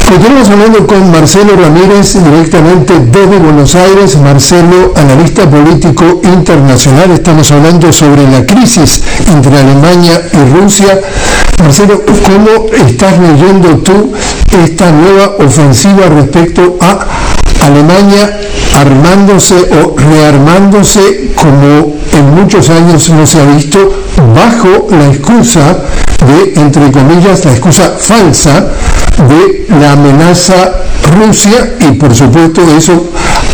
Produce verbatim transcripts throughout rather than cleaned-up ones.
Continuamos hablando con Marcelo Ramírez, directamente desde Buenos Aires. Marcelo, analista político internacional. Estamos hablando sobre la crisis entre Alemania y Rusia. Marcelo, ¿cómo estás leyendo tú esta nueva ofensiva respecto a Alemania armándose o rearmándose como en muchos años no se ha visto, bajo la excusa de, entre comillas, la excusa falsa de la amenaza Rusia, y por supuesto eso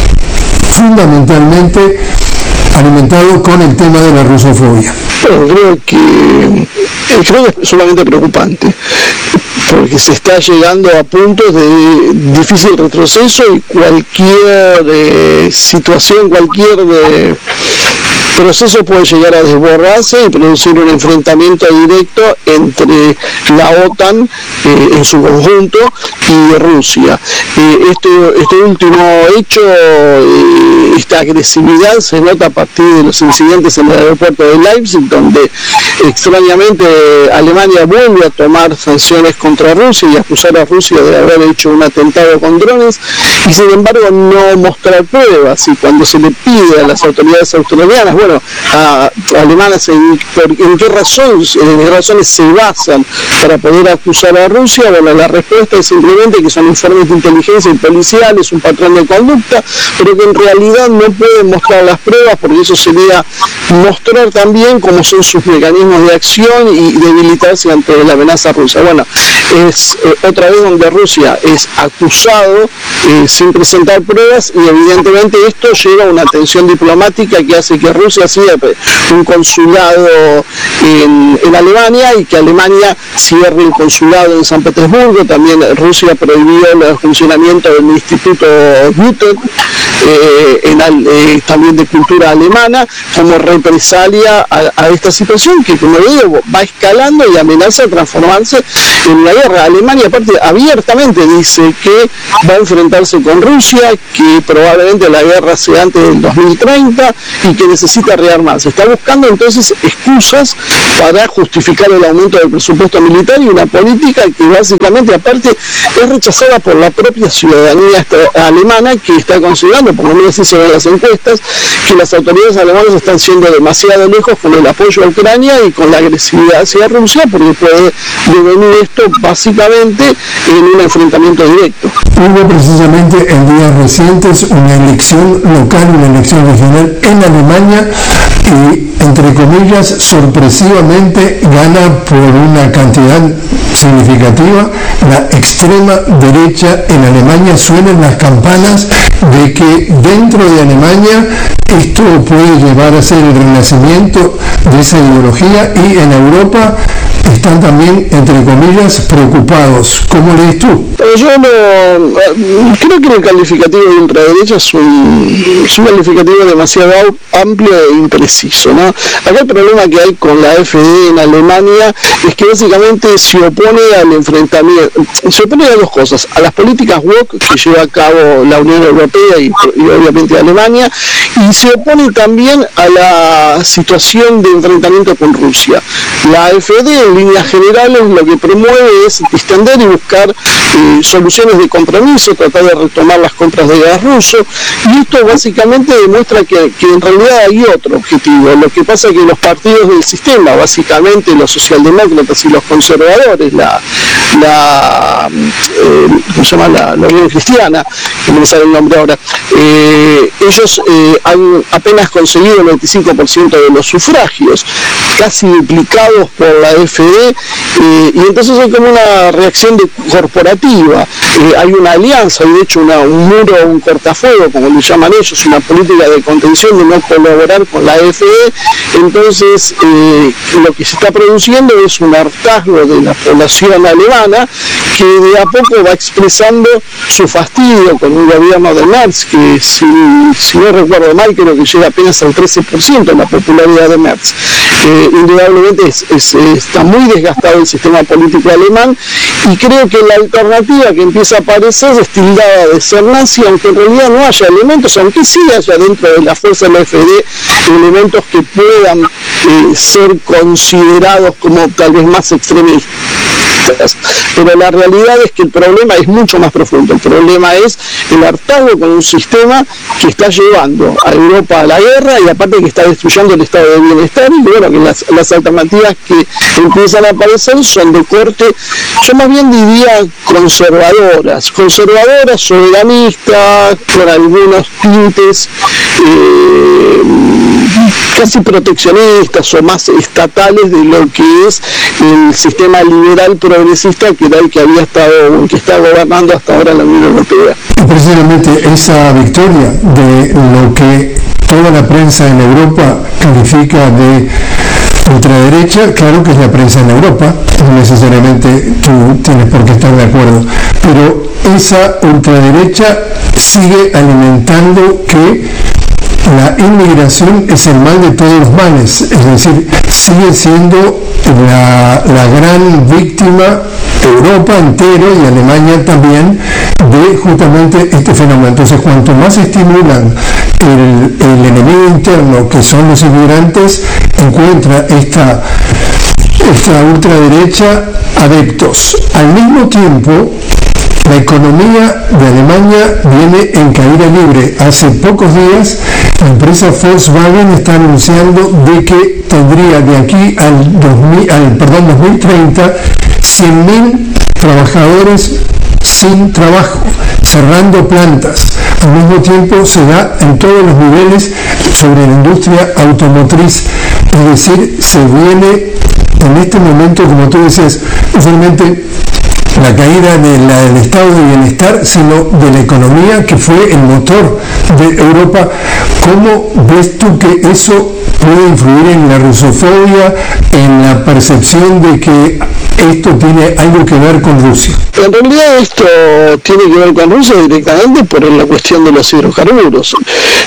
fundamentalmente alimentado con el tema de la rusofobia? Bueno, creo que, creo que es sumamente preocupante, porque se está llegando a puntos de difícil retroceso y cualquier eh, situación, cualquier de proceso puede llegar a desbordarse y producir un enfrentamiento directo entre la OTAN eh, en su conjunto y Rusia. Eh, este, este último hecho, eh, esta agresividad se nota a partir de los incidentes en el aeropuerto de Leipzig, donde extrañamente Alemania vuelve a tomar sanciones contra Rusia y acusar a Rusia de haber hecho un atentado con drones, y sin embargo no mostrar pruebas. Y cuando se le pide a las autoridades australianas, bueno, a, a alemanas, en, por, en qué razón, en qué razones se basan para poder acusar a Rusia, bueno, la respuesta es simplemente que son informes de inteligencia y policiales, un patrón de conducta, pero que en realidad no pueden mostrar las pruebas, porque eso sería mostrar también cómo son sus mecanismos de acción y debilitarse ante la amenaza rusa. Bueno, es eh, otra vez donde Rusia es acusado eh, sin presentar pruebas, y evidentemente esto lleva a una tensión diplomática que hace que Rusia siga un consulado en, en Alemania, y que Alemania cierre el consulado en San Petersburgo. También Rusia prohibió el funcionamiento del Instituto Goethe, eh, en, eh, también de cultura alemana, como represalia a, a esta situación que, como digo, va escalando y amenaza transformarse en una guerra. Alemania, aparte, abiertamente dice que va a enfrentarse con Rusia, que probablemente la guerra sea antes del dos mil treinta y que necesita rearmarse. Está buscando entonces excusas para justificar el aumento del presupuesto militar, y una política que básicamente, aparte, es rechazada por la propia ciudadanía alemana, que está considerando, por lo menos así se ven las encuestas, que las autoridades alemanas están siendo demasiado lejos con el apoyo a Ucrania y con la agresividad hacia Rusia, porque puede devenir esto básicamente en un enfrentamiento directo. Hubo precisamente en días recientes una elección local, una elección regional en Alemania, y entre comillas sorpresivamente gana por una cantidad significativa la extrema derecha en Alemania. Suenan las campanas de que dentro de Alemania esto puede llevar a ser el renacimiento de esa ideología, y en Europa están también, entre comillas, preocupados. ¿Cómo lees tú? Yo no creo que el calificativo de ultraderecha es un, es un calificativo demasiado amplio e impreciso, ¿no? Acá el problema que hay con la AfD en Alemania es que básicamente se opone al enfrentamiento, se opone a dos cosas: a las políticas woke que lleva a cabo la Unión Europea y, y obviamente Alemania, y se opone también a la situación de enfrentamiento con Rusia. La AfD, en líneas generales, lo que promueve es distender y buscar eh, soluciones de compromiso, tratar de retomar las compras de gas ruso, y esto básicamente demuestra que, que en realidad hay otro objetivo. Lo que pasa es que los partidos del sistema, básicamente los socialdemócratas y los conservadores, la, la eh, ¿cómo se llama? La, la Unión Cristiana, que no me sale el nombre ahora, eh, ellos eh, han apenas conseguido el veinticinco por ciento de los sufragios, casi duplicados por la AfD, eh, y entonces hay como una reacción de corporativa. Eh, hay una alianza, hay de hecho una, un muro, un cortafuego, como le llaman ellos, una política de contención de no colaborar con la AfD. Entonces eh, lo que se está produciendo es un hartazgo de la población alemana, que de a poco va expresando su fastidio con un gobierno de Merz, que si, si no recuerdo mal, creo que llega apenas al trece por ciento en la popularidad de Merz. Eh, indudablemente es, es, está muy desgastado el sistema político alemán, y creo que la alternativa que empieza a aparecer es tildada de ser nazi, aunque en realidad no haya elementos, aunque sí haya dentro de la fuerza de la AfD elementos que puedan eh, ser considerados como tal vez más extremistas. progresistas. Pero la realidad es que el problema es mucho más profundo. El problema es el hartazgo con un sistema que está llevando a Europa a la guerra y aparte que está destruyendo el estado de bienestar, y bueno, que las, las alternativas que empiezan a aparecer son de corte, yo más bien diría conservadoras, conservadoras, soberanistas, con algunos tintes eh, casi proteccionistas o más estatales de lo que es el sistema liberal progresista que era el que había estado, que está gobernando hasta ahora la Unión Europea. Precisamente esa victoria de lo que toda la prensa en Europa califica de ultraderecha, claro que es la prensa en Europa, no necesariamente tú tienes por qué estar de acuerdo, pero esa ultraderecha sigue alimentando que la inmigración es el mal de todos los males, es decir, sigue siendo la, la gran víctima, Europa entero y Alemania también, de justamente este fenómeno. Entonces, cuanto más estimulan el, el enemigo interno, que son los inmigrantes, encuentra esta, esta ultraderecha adeptos. Al mismo tiempo, la economía de Alemania viene en caída libre. Hace pocos días la empresa Volkswagen está anunciando de que tendría de aquí al, dos mil, al perdón, dos mil treinta cien mil trabajadores sin trabajo, cerrando plantas. Al mismo tiempo se da en todos los niveles sobre la industria automotriz. Es decir, se viene en este momento, como tú decías, usualmente la caída de la, del estado de bienestar, sino de la economía, que fue el motor de Europa. ¿Cómo ves tú que eso puede influir en la rusofobia, en la percepción de que esto tiene algo que ver con Rusia? En realidad esto tiene que ver con Rusia directamente por la cuestión de los hidrocarburos.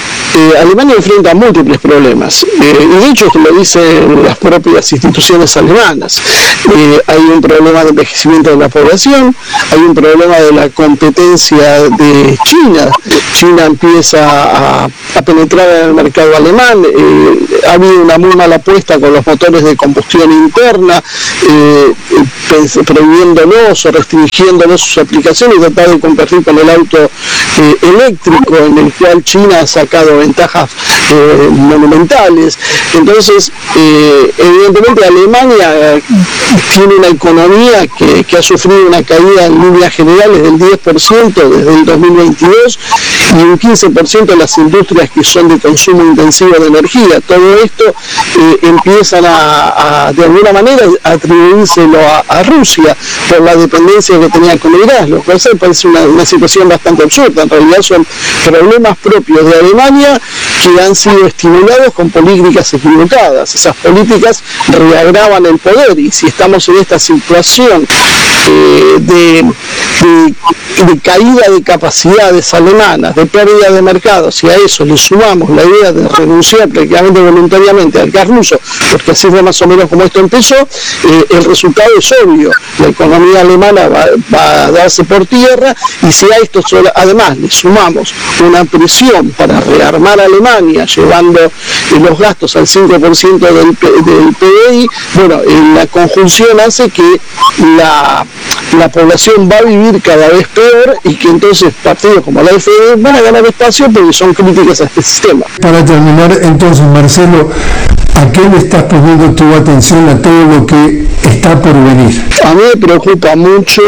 Eh, Alemania enfrenta múltiples problemas, eh, y de hecho esto lo dicen las propias instituciones alemanas. Eh, hay un problema de envejecimiento de la población, hay un problema de la competencia de China. China empieza a, a penetrar en el mercado alemán, eh, ha habido una muy mala apuesta con los motores de combustión interna, eh, prohibiéndolos o restringiéndolos sus aplicaciones y tratar de competir con el auto eh, eléctrico, en el cual China ha sacado ventajas eh, monumentales. Entonces, eh, evidentemente Alemania eh, tiene una economía que, que ha sufrido una caída en líneas generales del diez por ciento desde el dos mil veintidós y un quince por ciento en las industrias que son de consumo intensivo de energía. Todo esto eh, empiezan a, a, de alguna manera, a atribuírselo a, a Rusia por la dependencia que tenía con el gas, lo cual parece una, una situación bastante absurda. En realidad son problemas propios de Alemania que han sido estimulados con políticas equivocadas. Esas políticas reagravan el poder, y si estamos en esta situación eh, de, de, de caída de capacidades alemanas, de pérdida de mercados, y a eso le sumamos la idea de renunciar prácticamente voluntariamente al gas ruso, porque así fue más o menos como esto empezó, eh, el resultado es obvio. La economía alemana va, va a darse por tierra, y si a esto solo, además le sumamos una presión para rearmar a Alemania, llevando eh, los gastos al cinco por ciento del, del P B I, bueno, eh, la conjunción hace que la, la población va a vivir cada vez peor, y que entonces partidos como la F D van a ganar espacio porque son críticas a este sistema. Para terminar, entonces, Marcelo, ¿a qué le estás poniendo tu atención a todo lo que está por venir? A mí me preocupa mucho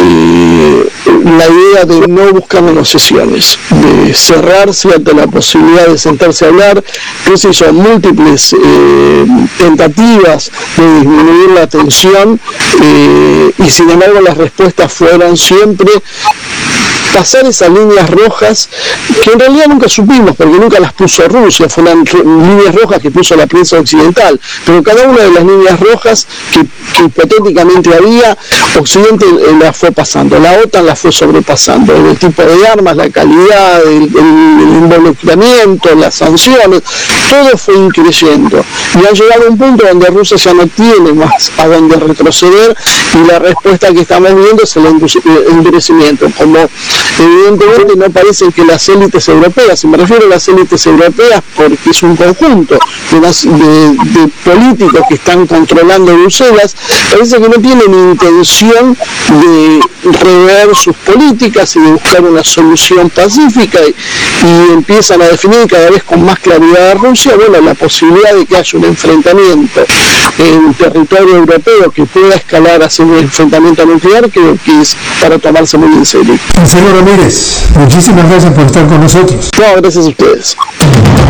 eh, la idea de no buscar negociaciones, de cerrarse ante la posibilidad de sentarse a hablar. Que se son múltiples eh, tentativas de disminuir la tensión, eh, y sin embargo las respuestas fueron siempre pasar esas líneas rojas que en realidad nunca supimos, porque nunca las puso Rusia, fueron líneas rojas que puso la prensa occidental, pero cada una de las líneas rojas que, que hipotéticamente había, Occidente las fue pasando, la OTAN las fue sobrepasando, el tipo de armas, la calidad, el, el, el involucramiento, las sanciones, todo fue increyendo, y han llegado a un punto donde Rusia ya no tiene más a dónde retroceder, y la respuesta que estamos viendo es el endurecimiento. Como Evidentemente no parece que las élites europeas, y me refiero a las élites europeas porque es un conjunto de, las, de, de políticos que están controlando Bruselas, parece que no tienen intención de rever sus políticas y de buscar una solución pacífica, y, y empiezan a definir cada vez con más claridad a Rusia, bueno, la posibilidad de que haya un enfrentamiento en territorio europeo que pueda escalar hacia un enfrentamiento nuclear, creo que es para tomarse muy en serio. Marcelo Ramírez, muchísimas gracias por estar con nosotros. No, gracias a ustedes.